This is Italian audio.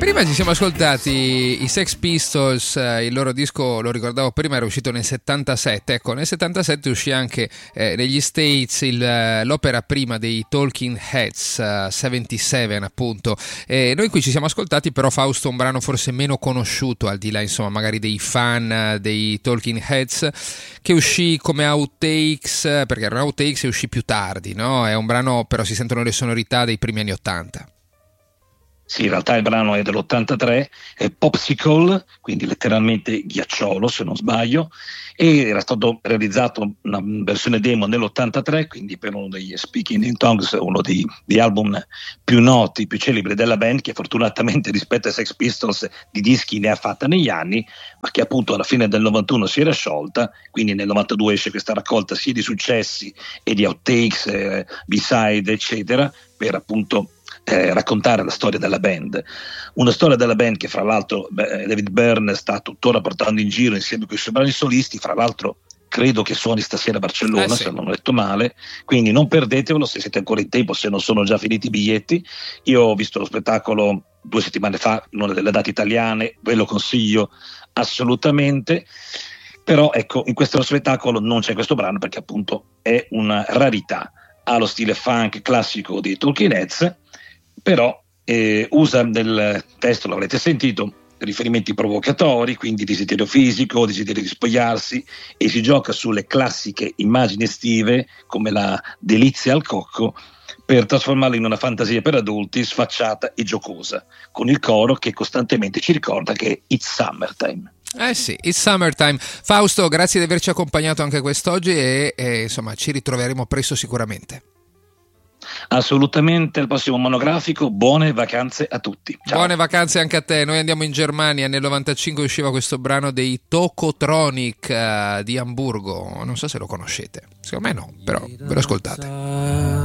Prima ci siamo ascoltati i Sex Pistols, il loro disco, lo ricordavo prima, era uscito nel 77. Ecco, nel 77 uscì anche negli States l'opera prima dei Talking Heads, 77 appunto. Noi qui ci siamo ascoltati però, Fausto, un brano forse meno conosciuto, al di là insomma magari dei fan dei Talking Heads, che uscì come outtakes, perché era un outtakes e uscì più tardi, no? È un brano, però si sentono le sonorità dei primi anni 80. Sì, in realtà il brano è dell'83, è Popsicle, quindi letteralmente ghiacciolo se non sbaglio, e era stato realizzato una versione demo nell'83, quindi per uno degli Speaking in Tongues, uno degli album più noti, più celebri della band, che fortunatamente rispetto ai Sex Pistols di dischi ne ha fatta negli anni, ma che appunto alla fine del 91 si era sciolta, quindi nel 92 esce questa raccolta sia di successi e di outtakes, B-side eccetera, per appunto raccontare la storia della band, una storia della band che fra l'altro David Byrne sta tuttora portando in giro insieme con i suoi brani solisti. Fra l'altro credo che suoni stasera a Barcellona, sì. se non ho detto male, quindi non perdetevelo se siete ancora in tempo, se non sono già finiti i biglietti. Io ho visto lo spettacolo 2 settimane fa in una delle date italiane, ve lo consiglio assolutamente. Però ecco, in questo spettacolo non c'è questo brano perché appunto è una rarità, ha lo stile funk classico dei Talking Heads, però usa nel testo, l'avrete sentito, riferimenti provocatori, quindi desiderio fisico, desiderio di spogliarsi, e si gioca sulle classiche immagini estive come la delizia al cocco, per trasformarla in una fantasia per adulti sfacciata e giocosa, con il coro che costantemente ci ricorda che it's summertime. Sì, it's summertime. Fausto, grazie di averci accompagnato anche quest'oggi e insomma ci ritroveremo presto sicuramente. Assolutamente, al prossimo monografico. Buone vacanze a tutti. Ciao. Buone vacanze anche a te. Noi andiamo in Germania. Nel 95 usciva questo brano dei Tokotronic di Amburgo. Non so se lo conoscete, secondo me no, però ve lo ascoltate.